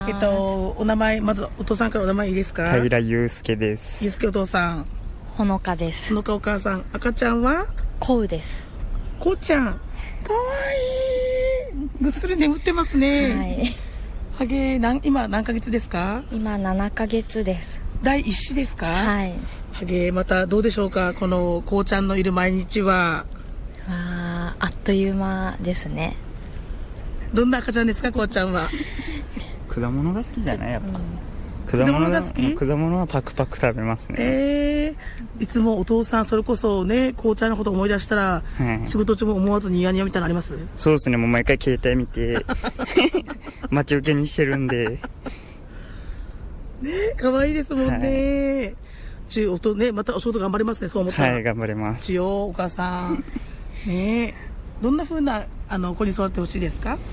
お名前、まずお父さんからお名前いいですか？ 平祐介です。 祐介お父さん。 ほのかです。 ほのかお母さん。赤ちゃんはこうです。 こうちゃん、かわいい。ぐっすり眠ってますね。 はい。 はげ今何ヶ月ですか？ 今7ヶ月です。 第一子ですか？ はい。 はげまたどうでしょうか、このこうちゃんのいる毎日は。 あっという間ですね。 どんな赤ちゃんですか、こうちゃんは。 果物が好きじゃないやっぱ、 果物が好き？ 果物はパクパク食べますね。 いつもお父さんそれこそね、こうちゃんのこと思い出したら、仕事中も思わずニヤニヤみたいなのあります？ そうですね、もう毎回携帯見て待ち受けにしてるんでね、可愛いですもんね。ね、またお仕事頑張りますね、そう思ったら。 はい、頑張ります。 お母さんね、どんな風な子に育ってほしいですか？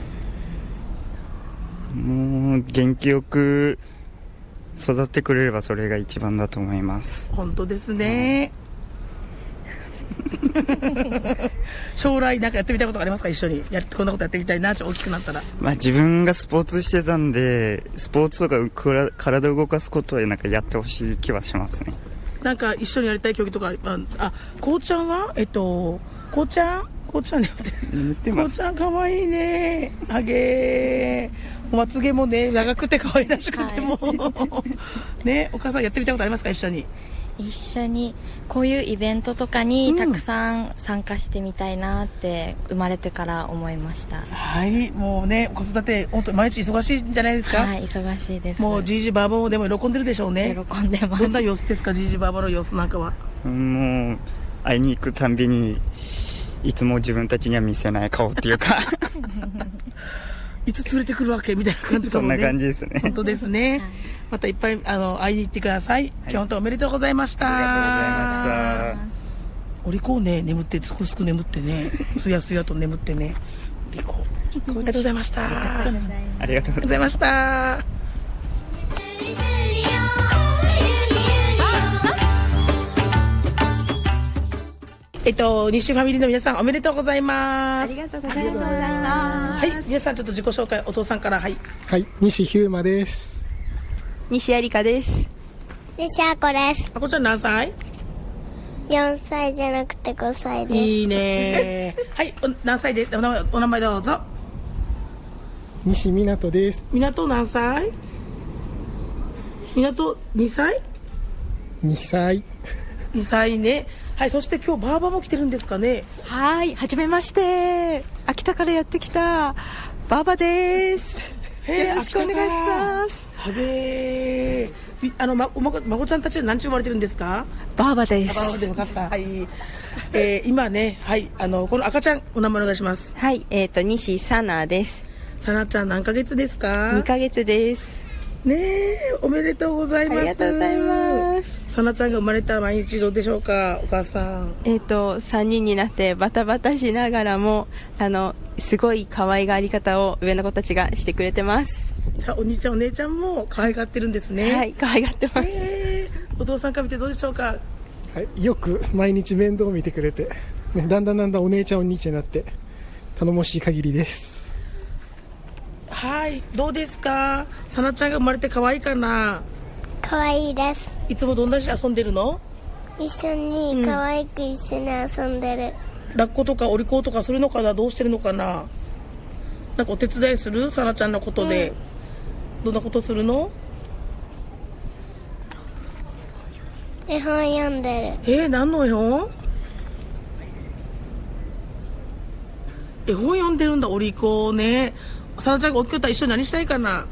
もう元気よく育ってくれればそれが一番だと思います。 本当ですね。将来なんかやってみたいことがありますか？一緒にこんなことやってみたいな、大きくなったら。 自分がスポーツしてたんで、スポーツとか体を動かすことはなんかやってほしい気はしますね。 なんか一緒にやりたい競技とかこうちゃんはこうちゃん眠ってます。こうちゃんかわいいね。あげー、まつげもね長くて可愛らしくても、ね、お母さんやってみたいことありますか？一緒にこういうイベントとかにたくさん参加してみたいなって生まれてから思いました。 はい、もうね、子育て本当毎日忙しいんじゃないですか？ はい、忙しいです。 もうじいじばあばもでも喜んでるでしょうね。 喜んでます。 どんな様子ですか、じいじばあばの様子なんかは。 もう会いに行くたんびにいつも自分たちには見せない顔っていうかいつ連れてくるわけみたいな感じかもね。 そんな感じですね。 本当ですね。またいっぱい会いに行ってください。今日本当おめでとうございました。 ありがとうございました。 お利口ね、眠ってすくすく眠ってね、すやすやと眠ってね、お利口。ありがとうございました。 ありがとうございました。 西ファミリーの皆さんおめでとうございます。 ありがとうございます。 はい、皆さんちょっと自己紹介、お父さんから。はい、 西ヒューマです。 西ありかです。 西あこです。 あこちゃん何歳 ？4歳じゃなくて5歳です。 いいねはい何歳でお名前どうぞ。 西みなとです。 みなと何歳？みなと2歳 2歳 2歳ね。はい、そして今日バーバも来てるんですかね。 はい、はじめまして。秋田からやってきたバーバです。よろしくお願いします。 はげー。孫ちゃんたちは何ちゅう呼ばれてるんですか？ バーバです。 バーバでよかった。はい。今ね、はい、この赤ちゃんお名前お願いします。 はい、西さなです。 さなちゃん何ヶ月ですか ？2ヶ月です。 ねえ、おめでとうございます。 ありがとうございます。 さなちゃんが生まれたら毎日どうでしょうか、お母さん。 3人になってバタバタしながらもすごい可愛がり方を上の子たちがしてくれてます。 じゃあお兄ちゃんお姉ちゃんも可愛がってるんですね。 はい、可愛がってます。 お父さんから見てどうでしょうか？ はい、よく毎日面倒を見てくれて、ね、だんだんお姉ちゃんお兄ちゃんになって頼もしい限りです。 はい、どうですか？さなちゃんが生まれて可愛いかな？ 可愛いです。 いつもどんなに遊んでるの？ 一緒に可愛く一緒に遊んでる。 抱っことかお利口とかするのかな？どうしてるのかな？なんかお手伝いする？さなちゃんのことで、どんなことするの？ 絵本読んでる。 何の絵本？絵本読んでるんだ、お利口ね。さなちゃんが大きくなったら一緒に何したいかな？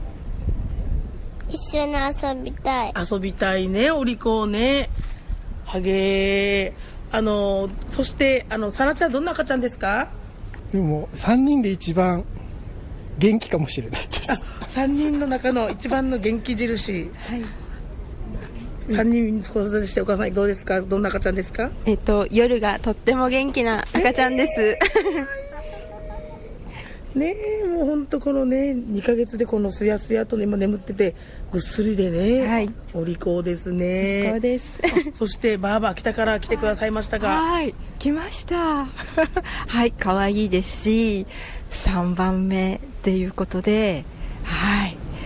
一緒に遊びたい。 遊びたいね、お利口ね。はげー。そしてさなちゃんどんな赤ちゃんですか？ でも3人で一番元気かもしれないです。 3人の中の一番の元気印。はい。3人子育てしてお母さんどうですか？どんな赤ちゃんですか？ 夜がとっても元気な赤ちゃんです。 ねえ、もう本当このね2ヶ月でこのすやすやとね今眠っててぐっすりでね、 はい、 お利口ですね。 お利口です。 そしてバーバー北から来てくださいましたが、 はい来ましたはい可愛いですし3番目っていうことで、はい